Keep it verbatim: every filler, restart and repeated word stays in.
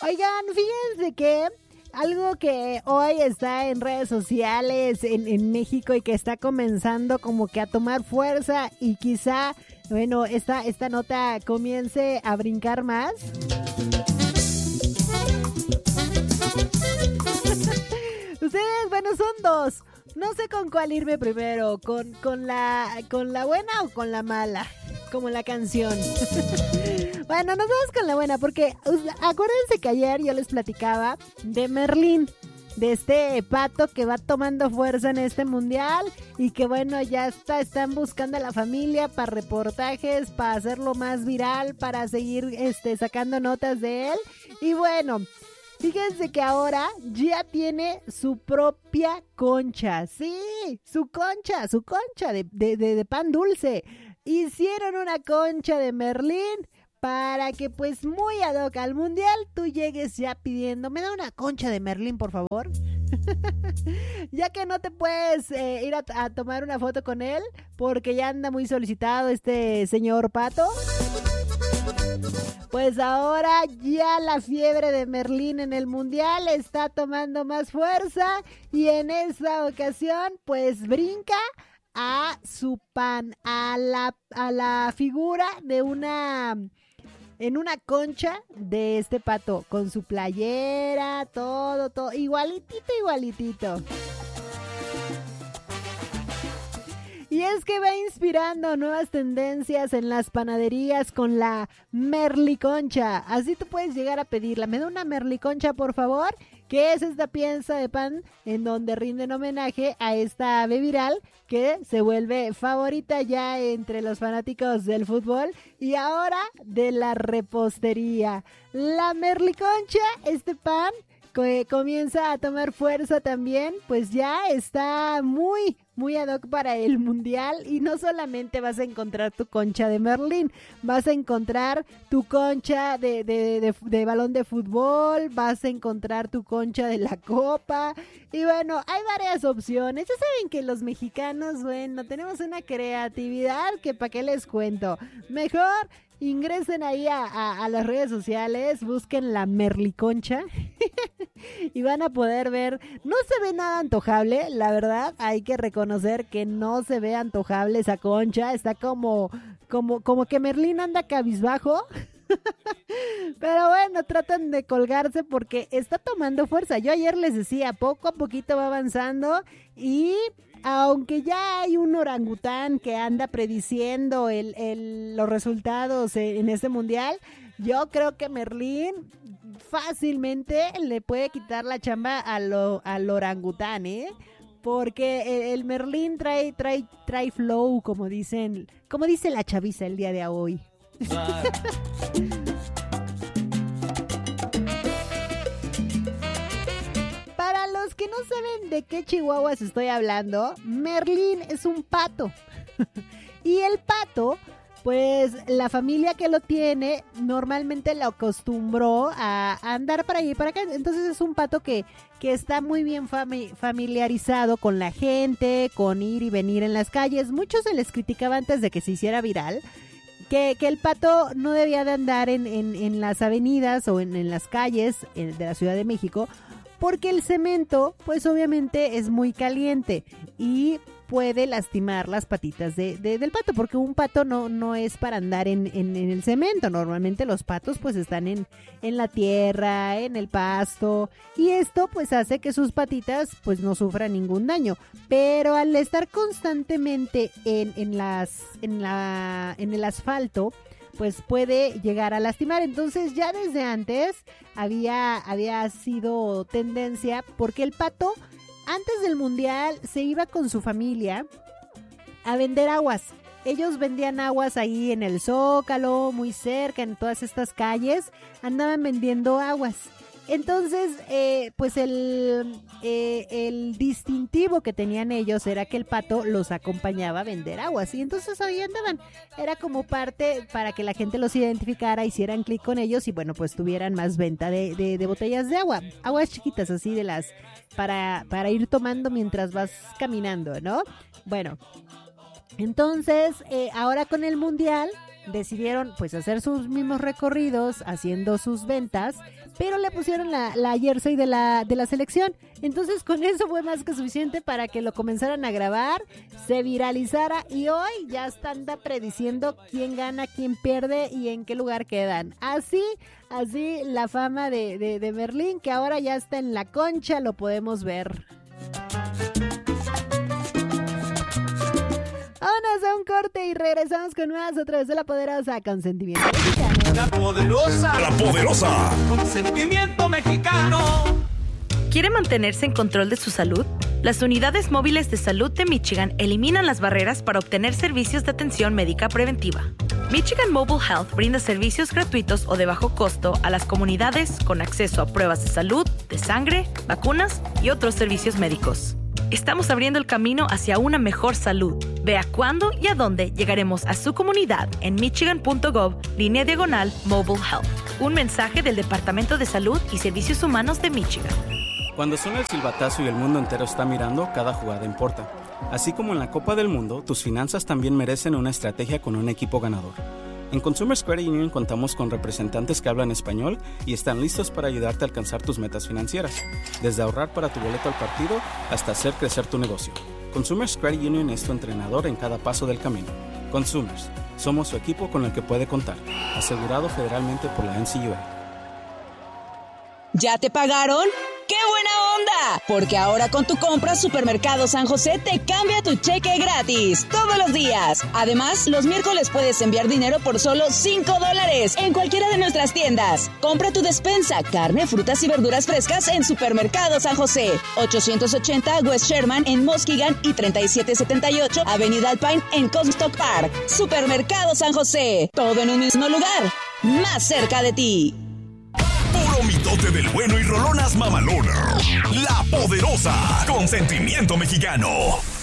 Oigan, fíjense que algo que hoy está en redes sociales en, en México y que está comenzando como que a tomar fuerza y quizá, bueno, esta, esta nota comience a brincar más. Ustedes, bueno, son dos. No sé con cuál irme primero, con, con, la, con la buena o con la mala, como la canción. Bueno, nos vamos con la buena porque acuérdense que ayer yo les platicaba de Merlín, de este pato que va tomando fuerza en este mundial y que bueno, ya está, están buscando a la familia para reportajes, para hacerlo más viral, para seguir este, sacando notas de él. Y bueno, fíjense que ahora ya tiene su propia concha. Sí, su concha, su concha de, de, de, de pan dulce. Hicieron una concha de Merlín para que pues muy ad hoc al mundial tú llegues ya pidiendo, me da una concha de Merlín por favor. Ya que no te puedes eh, ir a, a tomar una foto con él porque ya anda muy solicitado este señor pato. Pues ahora ya la fiebre de Merlín en el mundial está tomando más fuerza y en esta ocasión pues brinca a su pan, a la, a la figura de una, en una concha de este pato, con su playera, todo, todo, igualitito, igualitito. Y es que va inspirando nuevas tendencias en las panaderías con la merliconcha. Así tú puedes llegar a pedirla. Me da una merliconcha, por favor. Que es esta pieza de pan en donde rinden homenaje a esta ave viral que se vuelve favorita ya entre los fanáticos del fútbol y ahora de la repostería. La merliconcha, este pan que comienza a tomar fuerza también, pues ya está muy, muy ad hoc para el mundial y no solamente vas a encontrar tu concha de Merlín, vas a encontrar tu concha de, de, de, de balón de fútbol, vas a encontrar tu concha de la copa y bueno, hay varias opciones. Ya saben que los mexicanos, bueno, tenemos una creatividad que para qué les cuento. Mejor ingresen ahí a, a, a las redes sociales, busquen la merliconcha y van a poder ver. No se ve nada antojable, la verdad, hay que reconocer que no se ve antojable esa concha, está como, como, como que Merlín anda cabizbajo. Pero bueno, tratan de colgarse porque está tomando fuerza. Yo ayer les decía, poco a poquito va avanzando y aunque ya hay un orangután que anda prediciendo el, el, los resultados en este mundial, yo creo que Merlín fácilmente le puede quitar la chamba a lo, al orangután, ¿eh? Porque el, el Merlín trae, trae, trae flow, como dicen, como dice la chaviza el día de hoy. Para los que no saben de qué chihuahuas estoy hablando, Merlín es un pato. Y el pato, pues la familia que lo tiene normalmente lo acostumbró a andar para allá y para acá. Entonces es un pato que, que está muy bien fami- familiarizado con la gente, con ir y venir en las calles. Muchos se les criticaba antes de que se hiciera viral Que, que el pato no debía de andar en, en, en las avenidas o en, en las calles en, de la Ciudad de México porque el cemento pues obviamente es muy caliente y puede lastimar las patitas de, de, del pato porque un pato no, no es para andar en, en, en el cemento. Normalmente los patos pues están en, en la tierra, en el pasto y esto pues hace que sus patitas pues no sufran ningún daño, pero al estar constantemente en, en, las, en, la, en el asfalto pues puede llegar a lastimar. Entonces ya desde antes había, había sido tendencia porque el pato antes del mundial se iba con su familia a vender aguas. Ellos vendían aguas ahí en el Zócalo, muy cerca, en todas estas calles, andaban vendiendo aguas. Entonces, eh, pues el, eh, el distintivo que tenían ellos era que el pato los acompañaba a vender aguas. Y entonces ahí andaban. Era como parte para que la gente los identificara, hicieran clic con ellos y bueno, pues tuvieran más venta de, de, de botellas de agua. Aguas chiquitas así de las, para, para ir tomando mientras vas caminando, ¿no? Bueno, entonces eh, ahora con el mundial decidieron pues hacer sus mismos recorridos, haciendo sus ventas, pero le pusieron la, la jersey de la, de la selección. Entonces con eso fue más que suficiente para que lo comenzaran a grabar, se viralizara y hoy ya están prediciendo quién gana, quién pierde y en qué lugar quedan. Así, así la fama de, de, de Merlín, que ahora ya está en la concha, lo podemos ver. Vámonos a un corte y regresamos con más a través de La Poderosa Consentimiento Mexicano. La Poderosa. La Poderosa. Consentimiento Mexicano. ¿Quiere mantenerse en control de su salud? Las unidades móviles de salud de Michigan eliminan las barreras para obtener servicios de atención médica preventiva. Michigan Mobile Health brinda servicios gratuitos o de bajo costo a las comunidades con acceso a pruebas de salud, de sangre, vacunas y otros servicios médicos. Estamos abriendo el camino hacia una mejor salud. Vea cuándo y a dónde llegaremos a su comunidad en michigan.gov, línea diagonal Mobile Health. Un mensaje del Departamento de Salud y Servicios Humanos de Michigan. Cuando suena el silbatazo y el mundo entero está mirando, cada jugada importa. Así como en la Copa del Mundo, tus finanzas también merecen una estrategia con un equipo ganador. En Consumers Credit Union contamos con representantes que hablan español y están listos para ayudarte a alcanzar tus metas financieras, desde ahorrar para tu boleto al partido hasta hacer crecer tu negocio. Consumers Credit Union es tu entrenador en cada paso del camino. Consumers, somos su equipo con el que puede contar, asegurado federalmente por la N C U A. ¿Ya te pagaron? ¡Qué buena onda! Porque ahora con tu compra Supermercado San José te cambia tu cheque gratis todos los días. Además, los miércoles puedes enviar dinero por solo cinco dólares en cualquiera de nuestras tiendas. Compra tu despensa, carne, frutas y verduras frescas en Supermercado San José. ochocientos ochenta West Sherman en Muskegon y treinta y siete setenta y ocho Avenida Alpine en Comstock Park. Supermercado San José. Todo en un mismo lugar. Más cerca de ti. Puro mitote del bueno y rolonas mamalona. La Poderosa. Consentimiento Mexicano.